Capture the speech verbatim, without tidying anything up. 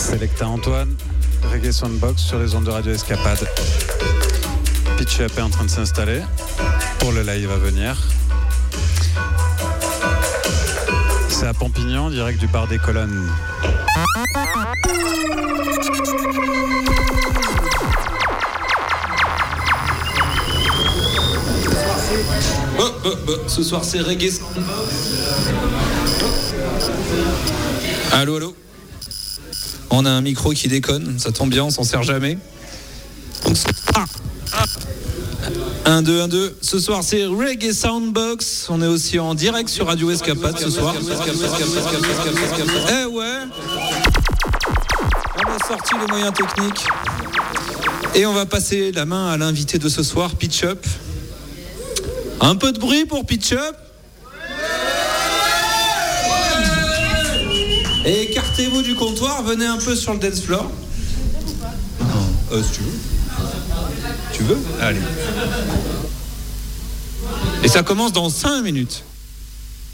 Selecta Antoine, Reggae Soundbox sur les ondes de Radio Escapade. Pitch Up est en train de s'installer pour le live à venir. C'est à Pompignan, direct du bar des Colonnes. Oh, oh, oh. Ce soir c'est Reggae. Allô, allô. On a un micro qui déconne, ça tombe bien, on s'en sert jamais. Donc, ah, ah. un, deux, un, deux. Ce soir c'est Reggae Soundbox. On est aussi en direct sur Radio Escapade ce soir. Eh ouais. On a sorti les moyens techniques. Et on va passer la main à l'invité de ce soir, Pitch Up. Un peu de bruit pour Pitch Up. Et écartez-vous du comptoir, venez un peu sur le dance floor. Non, euh, si tu veux. Tu veux ? Allez. Et ça commence dans cinq minutes.